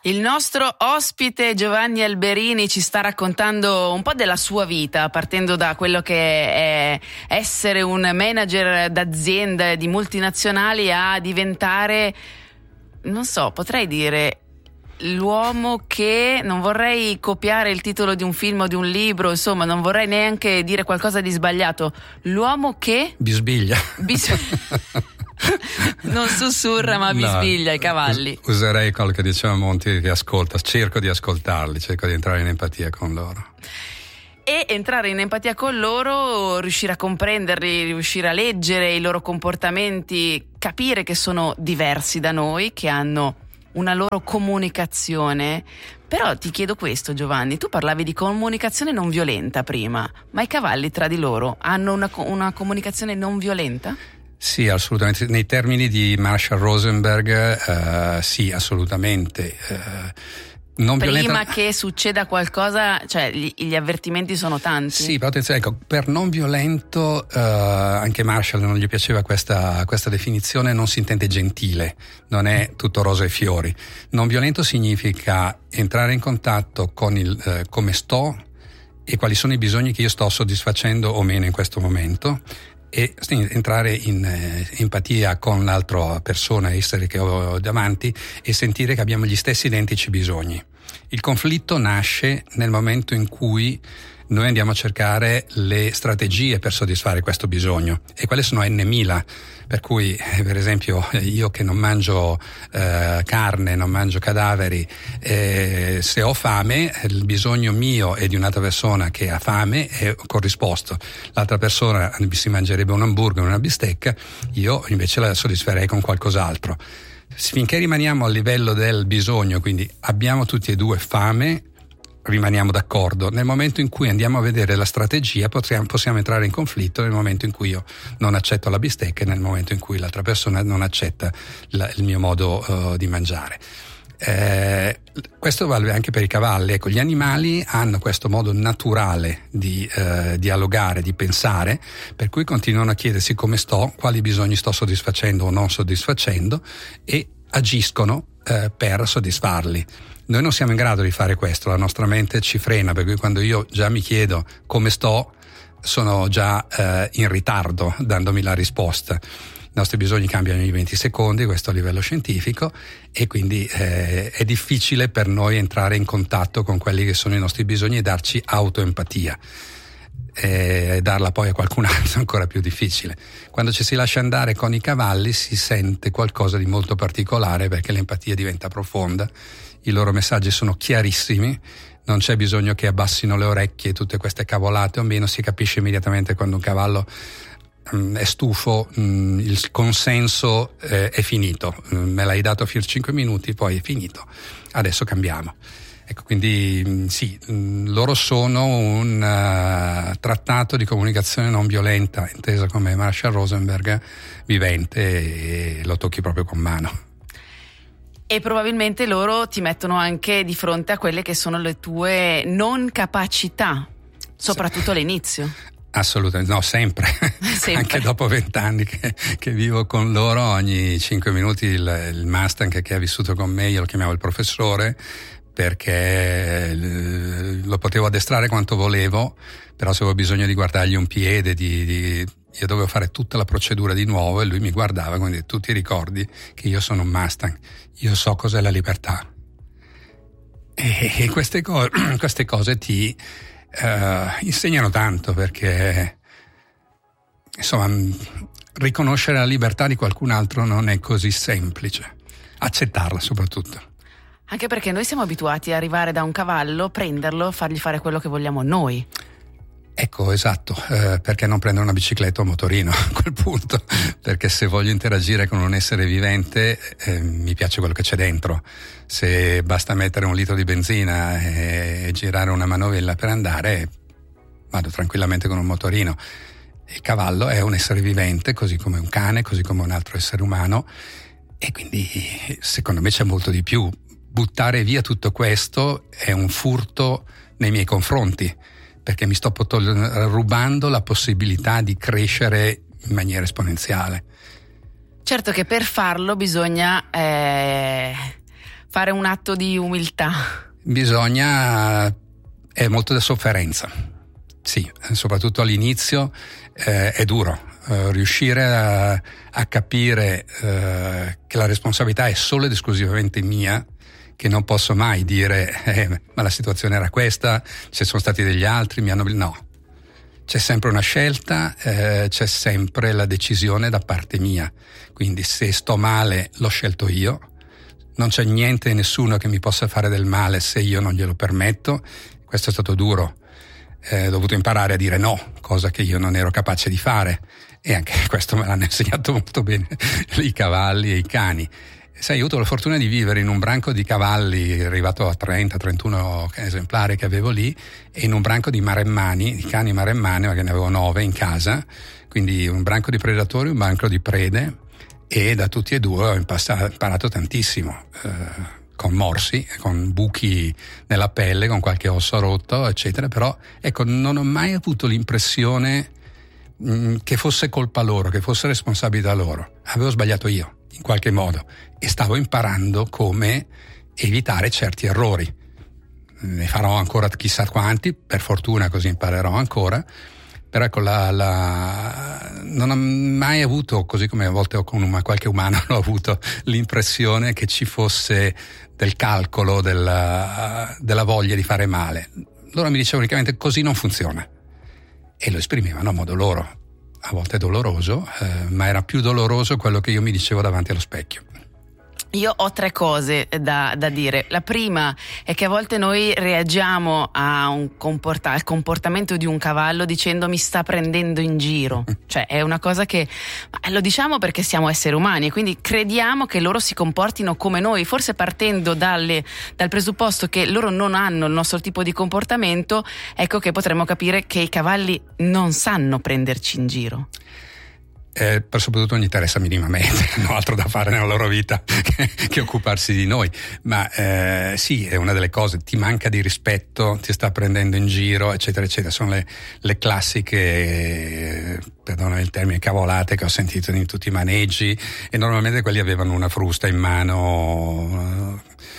Il nostro ospite Giovanni Alberini ci sta raccontando un po' della sua vita, partendo da quello che è essere un manager d'azienda di multinazionali a diventare, non so, potrei dire l'uomo che, non vorrei copiare il titolo di un film o di un libro, insomma non vorrei neanche dire qualcosa di sbagliato, l'uomo che bisbiglia. Non sussurra ma bisbiglia i cavalli. Userei quello che diceva Monti, che ascolta, cerco di ascoltarli, cerco di entrare in empatia con loro. E entrare in empatia con loro, riuscire a comprenderli, riuscire a leggere i loro comportamenti, capire che sono diversi da noi, che hanno una loro comunicazione. Però ti chiedo questo, Giovanni, tu parlavi di comunicazione non violenta prima, ma i cavalli tra di loro hanno una comunicazione non violenta? Sì, assolutamente. Nei termini di Marshall Rosenberg, sì, assolutamente. Non prima violenta... che succeda qualcosa, cioè gli avvertimenti sono tanti. Sì, però attenzione, ecco, per non violento, anche Marshall non gli piaceva questa definizione, non si intende gentile, non è tutto rose e fiori. Non violento significa entrare in contatto con il come sto e quali sono i bisogni che io sto soddisfacendo o meno in questo momento, e entrare in empatia con l'altra persona, essere che ho davanti, e sentire che abbiamo gli stessi identici bisogni. Il conflitto nasce nel momento in cui noi andiamo a cercare le strategie per soddisfare questo bisogno, e quelle sono N.000, per cui per esempio io che non mangio carne, non mangio cadaveri, se ho fame il bisogno mio e di un'altra persona che ha fame è corrisposto. L'altra persona si mangerebbe un hamburger, una bistecca, io invece la soddisferei con qualcos'altro. Finché rimaniamo al livello del bisogno, quindi abbiamo tutti e due fame, rimaniamo d'accordo. Nel momento in cui andiamo a vedere la strategia possiamo entrare in conflitto, nel momento in cui io non accetto la bistecca e nel momento in cui l'altra persona non accetta il mio modo di mangiare. Questo vale anche per i cavalli. Ecco, gli animali hanno questo modo naturale di dialogare, di pensare, per cui continuano a chiedersi come sto, quali bisogni sto soddisfacendo o non soddisfacendo, e agiscono per soddisfarli. Noi non siamo in grado di fare questo, la nostra mente ci frena, per cui quando io già mi chiedo come sto, sono già in ritardo dandomi la risposta. I nostri bisogni cambiano ogni 20 secondi, questo a livello scientifico, e quindi è difficile per noi entrare in contatto con quelli che sono i nostri bisogni e darci autoempatia. Darla poi a qualcun altro è ancora più difficile. Quando ci si lascia andare con i cavalli si sente qualcosa di molto particolare, perché l'empatia diventa profonda, i loro messaggi sono chiarissimi, non c'è bisogno che abbassino le orecchie, tutte queste cavolate o meno, si capisce immediatamente quando un cavallo è stufo, il consenso è finito, me l'hai dato fino a 5 minuti, poi è finito, adesso cambiamo. Ecco, quindi sì, loro sono un trattato di comunicazione non violenta, intesa come Marshall Rosenberg, vivente, e lo tocchi proprio con mano. E probabilmente loro ti mettono anche di fronte a quelle che sono le tue non capacità, soprattutto all'inizio. Assolutamente, no, sempre. Anche dopo 20 anni che vivo con loro, ogni 5 minuti il Mustang che ha vissuto con me, io lo chiamavo il professore, perché lo potevo addestrare quanto volevo, però se avevo bisogno di guardargli un piede, io dovevo fare tutta la procedura di nuovo, e lui mi guardava, quindi tu ti ricordi che io sono un Mustang, io so cos'è la libertà. E queste cose ti insegnano tanto, perché insomma riconoscere la libertà di qualcun altro non è così semplice, accettarla soprattutto. Anche perché noi siamo abituati a arrivare da un cavallo, prenderlo, fargli fare quello che vogliamo noi. Ecco, esatto, perché non prendere una bicicletta o un motorino a quel punto? Perché se voglio interagire con un essere vivente, mi piace quello che c'è dentro. Se basta mettere 1 litro di benzina e girare una manovella per andare, vado tranquillamente con un motorino. Il cavallo è un essere vivente, così come un cane, così come un altro essere umano, e quindi secondo me c'è molto di più. Buttare via tutto questo è un furto nei miei confronti, perché mi sto rubando la possibilità di crescere in maniera esponenziale. Certo che per farlo bisogna fare un atto di umiltà. È molto da sofferenza, sì, soprattutto all'inizio è duro riuscire a capire che la responsabilità è solo ed esclusivamente mia, che non posso mai dire ma la situazione era questa, ci sono stati degli altri, no, c'è sempre una scelta, c'è sempre la decisione da parte mia, quindi se sto male l'ho scelto io, non c'è niente e nessuno che mi possa fare del male se io non glielo permetto. Questo è stato duro, ho dovuto imparare a dire no, cosa che io non ero capace di fare, e anche questo me l'hanno insegnato molto bene i cavalli e i cani. Sai, io ho avuto la fortuna di vivere in un branco di cavalli arrivato a 30-31 esemplari che avevo lì, e in un branco di maremmani, di cani maremmani, perché ne avevo 9 in casa, quindi un branco di predatori, un branco di prede, e da tutti e due ho imparato tantissimo, con morsi, con buchi nella pelle, con qualche osso rotto, eccetera, però ecco, non ho mai avuto l'impressione che fosse colpa loro, che fosse responsabilità loro. Avevo sbagliato io, in qualche modo, e stavo imparando come evitare certi errori. Ne farò ancora chissà quanti, per fortuna, così imparerò ancora. Però ecco, non ho mai avuto, così come a volte con qualche umano ho avuto l'impressione che ci fosse del calcolo, della voglia di fare male. Loro mi dicevano unicamente così non funziona, e lo esprimevano a modo loro. A volte è doloroso, ma era più doloroso quello che io mi dicevo davanti allo specchio. Io ho 3 cose da dire. La prima è che a volte noi reagiamo al comportamento di un cavallo dicendo mi sta prendendo in giro. Cioè è una cosa che lo diciamo perché siamo esseri umani e quindi crediamo che loro si comportino come noi, forse partendo dal presupposto che loro non hanno il nostro tipo di comportamento. Ecco che potremmo capire che i cavalli non sanno prenderci in giro. Per soprattutto non gli interessa minimamente, hanno altro da fare nella loro vita che occuparsi di noi, ma sì, è una delle cose, ti manca di rispetto, ti sta prendendo in giro, eccetera eccetera, sono le classiche, perdona il termine, cavolate che ho sentito in tutti i maneggi, e normalmente quelli avevano una frusta in mano.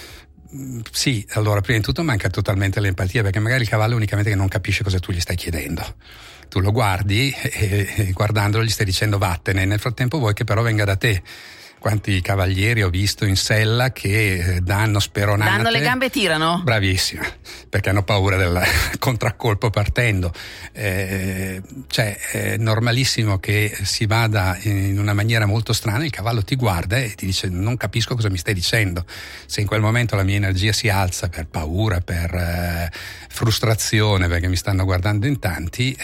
Sì, allora prima di tutto manca totalmente l'empatia, perché magari il cavallo è unicamente che non capisce cosa tu gli stai chiedendo. Tu lo guardi e guardandolo gli stai dicendo vattene, nel frattempo vuoi che però venga da te. Quanti cavalieri ho visto in sella che danno speronate. Danno le gambe e tirano? Bravissima, perché hanno paura del contraccolpo partendo. È normalissimo che si vada in una maniera molto strana, il cavallo ti guarda e ti dice non capisco cosa mi stai dicendo. Se in quel momento la mia energia si alza per paura, per frustrazione, perché mi stanno guardando in tanti,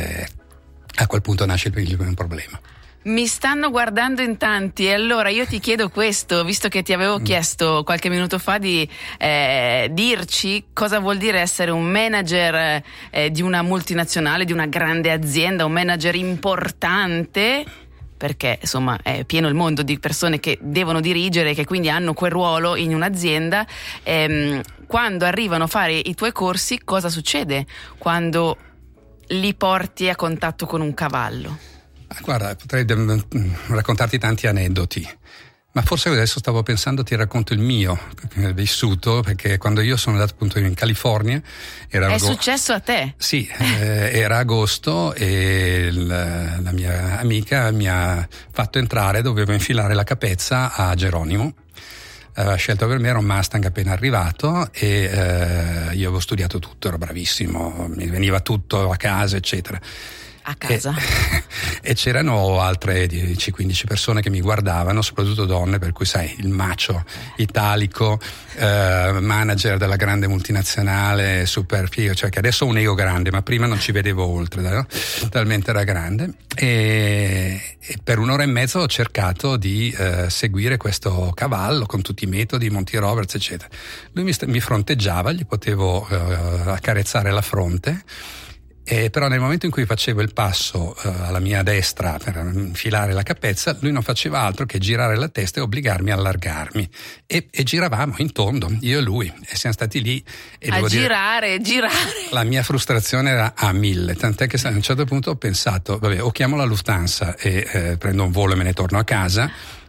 a quel punto nasce il problema. Mi stanno guardando in tanti, e allora io ti chiedo questo, visto che ti avevo chiesto qualche minuto fa di dirci cosa vuol dire essere un manager di una multinazionale, di una grande azienda, un manager importante, perché insomma è pieno il mondo di persone che devono dirigere, che quindi hanno quel ruolo in un'azienda. Quando arrivano a fare i tuoi corsi, cosa succede quando li porti a contatto con un cavallo? Guarda, potrei raccontarti tanti aneddoti, ma forse adesso stavo pensando, ti racconto il mio vissuto, perché quando io sono andato appunto in California è successo a te? Sì, era agosto e la mia amica mi ha fatto entrare, dovevo infilare la capezza a Geronimo. Aveva scelto per me, era un Mustang appena arrivato, e io avevo studiato tutto, ero bravissimo, mi veniva tutto a casa, eccetera. A casa. E c'erano altre 10-15 persone che mi guardavano, soprattutto donne, per cui sai, il macho italico, manager della grande multinazionale, super figo, cioè che adesso ho un ego grande, ma prima non ci vedevo oltre, no? Talmente era grande. E per 1 ora e mezzo ho cercato di seguire questo cavallo con tutti i metodi, Monty Roberts, eccetera. Lui mi fronteggiava, gli potevo accarezzare la fronte. Però nel momento in cui facevo il passo alla mia destra per infilare la capezza, lui non faceva altro che girare la testa e obbligarmi a allargarmi, e giravamo in tondo, io e lui, e siamo stati lì e a girare. La mia frustrazione era a 1000, tant'è che a un certo punto ho pensato vabbè, o chiamo la Lufthansa e prendo un volo e me ne torno a casa,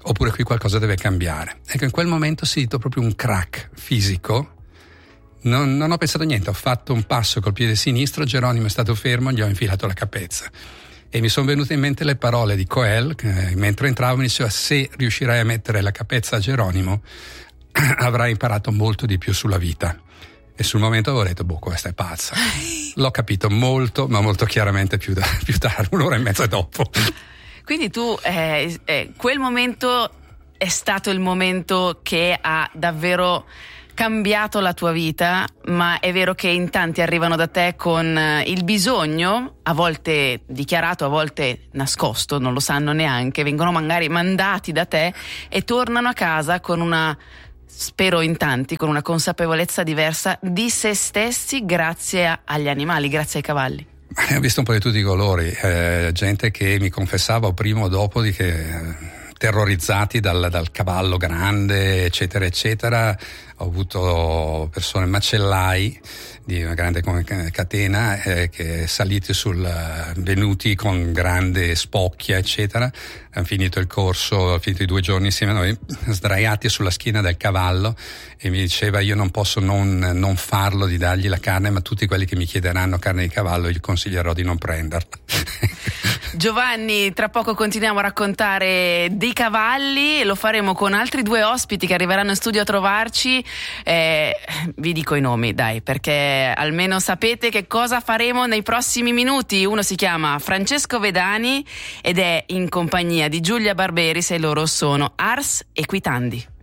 oppure qui qualcosa deve cambiare. Ecco, in quel momento ho sentito proprio un crack fisico. Non ho pensato a niente, ho fatto un passo col piede sinistro, Geronimo è stato fermo, gli ho infilato la capezza. E mi sono venute in mente le parole di Coel, che mentre entravo mi diceva: se riuscirai a mettere la capezza a Geronimo, avrai imparato molto di più sulla vita. E sul momento avevo detto: questa è pazza. L'ho capito molto, ma molto chiaramente più tardi, un'ora e mezza dopo. Quindi tu, quel momento è stato il momento che ha davvero cambiato la tua vita, ma è vero che in tanti arrivano da te con il bisogno, a volte dichiarato, a volte nascosto, non lo sanno neanche, vengono magari mandati da te e tornano a casa con una, spero in tanti, con una consapevolezza diversa di se stessi grazie agli animali, grazie ai cavalli. Ho visto un po' di tutti i colori, gente che mi confessava prima o dopo di che terrorizzati dal cavallo grande, eccetera eccetera. Ho avuto persone, macellai di una grande catena, che saliti venuti con grande spocchia eccetera, hanno finito il corso, hanno finito i 2 giorni insieme a noi, sdraiati sulla schiena del cavallo, e mi diceva: io non posso non farlo di dargli la carne, ma tutti quelli che mi chiederanno carne di cavallo gli consiglierò di non prenderla. Giovanni, tra poco continuiamo a raccontare dei cavalli, lo faremo con altri 2 ospiti che arriveranno in studio a trovarci. Vi dico i nomi, dai, perché almeno sapete che cosa faremo nei prossimi minuti. Uno si chiama Francesco Vedani ed è in compagnia di Giulia Barberis e loro sono Ars Equitandi.